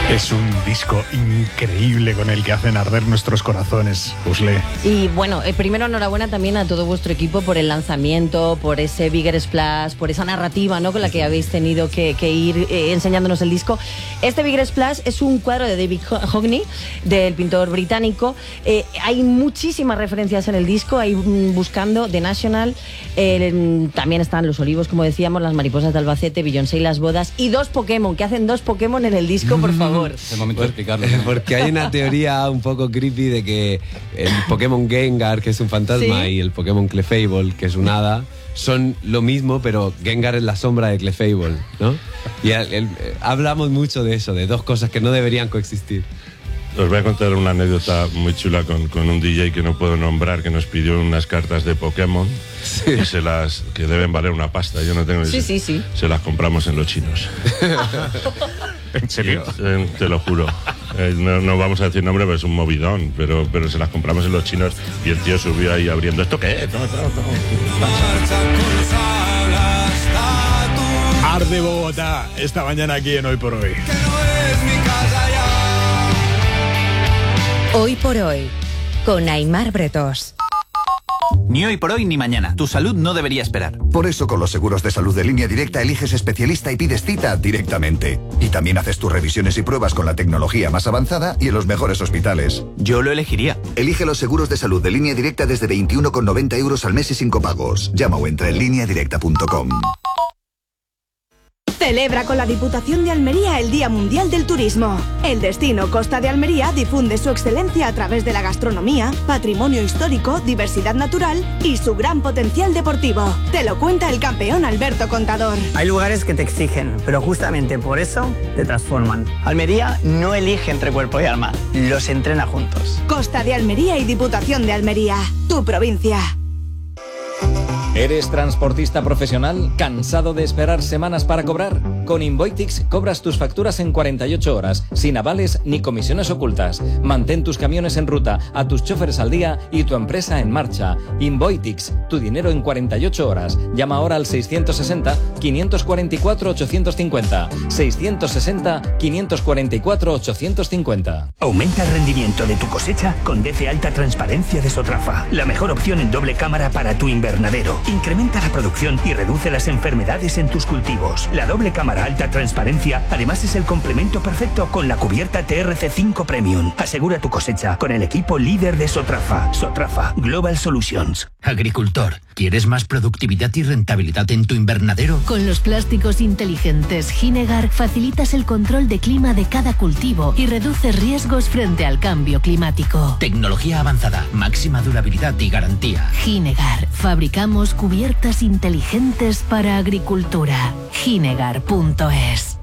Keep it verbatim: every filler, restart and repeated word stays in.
Es un disco increíble con el que hacen arder nuestros corazones, Usle. Y bueno, eh, primero enhorabuena también a todo vuestro equipo por el lanzamiento, por ese Bigger Splash, por esa narrativa, ¿no?, con la que habéis tenido que, que ir eh, enseñándonos el disco. Este Bigger Splash es un cuadro de David Hockney, del pintor británico. Eh, hay muchísimas referencias en el disco, hay mm, buscando The National, eh, también están Los Olivos, como decíamos, Las Mariposas de Albacete, Beyoncé y Las Bodas, y dos Pokémon, que hacen dos Pokémon en el disco, por favor. Es el momento de explicarlo. Porque hay una teoría un poco creepy de que el Pokémon Gengar, que es un fantasma, ¿sí?, y el Pokémon Clefable, que es un hada, son lo mismo, pero Gengar es la sombra de Clefable, ¿no? Y el, el, hablamos mucho de eso, de dos cosas que no deberían coexistir. Os voy a contar una anécdota muy chula con, con un D J que no puedo nombrar, que nos pidió unas cartas de Pokémon, sí, que, se las, que deben valer una pasta. Yo no tengo ni sí, sí, sí. Se las compramos en los chinos. ¿En serio? Sí, eh, te lo juro. Eh, no, no vamos a decir nombre, pero es un movidón, pero, pero se las compramos en los chinos y el tío subió ahí abriendo. ¿Esto qué es? No, no, no. Arde Bogotá, esta mañana aquí en Hoy por Hoy. Hoy por Hoy, con Aimar Bretos. Ni hoy por hoy ni mañana. Tu salud no debería esperar. Por eso con los seguros de salud de Línea Directa eliges especialista y pides cita directamente. Y también haces tus revisiones y pruebas con la tecnología más avanzada y en los mejores hospitales. Yo lo elegiría. Elige los seguros de salud de Línea Directa desde veintiuno con noventa euros al mes y sin copagos. Llama o entra en línea directa punto com. Celebra con la Diputación de Almería el Día Mundial del Turismo. El destino Costa de Almería difunde su excelencia a través de la gastronomía, patrimonio histórico, diversidad natural y su gran potencial deportivo. Te lo cuenta el campeón Alberto Contador. Hay lugares que te exigen, pero justamente por eso te transforman. Almería no elige entre cuerpo y alma, los entrena juntos. Costa de Almería y Diputación de Almería, tu provincia. ¿Eres transportista profesional? ¿Cansado de esperar semanas para cobrar? Con Invoitix cobras tus facturas en cuarenta y ocho horas, sin avales ni comisiones ocultas. Mantén tus camiones en ruta, a tus choferes al día y tu empresa en marcha. Invoitix, tu dinero en cuarenta y ocho horas. Llama ahora al seiscientos sesenta, quinientos cuarenta y cuatro, ochocientos cincuenta. seiscientos sesenta, quinientos cuarenta y cuatro, ochocientos cincuenta. Aumenta el rendimiento de tu cosecha con D C Alta Transparencia de Sotrafa. La mejor opción en doble cámara para tu invernadero. Incrementa la producción y reduce las enfermedades en tus cultivos. La doble cámara alta transparencia además es el complemento perfecto con la cubierta T R C cinco Premium. Asegura tu cosecha con el equipo líder de Sotrafa. Sotrafa Global Solutions. Agricultor, ¿quieres más productividad y rentabilidad en tu invernadero? Con los plásticos inteligentes Ginegar facilitas el control de clima de cada cultivo y reduces riesgos frente al cambio climático. Tecnología avanzada, máxima durabilidad y garantía. Ginegar, fabricamos cubiertas inteligentes para agricultura. Ginegar punto es.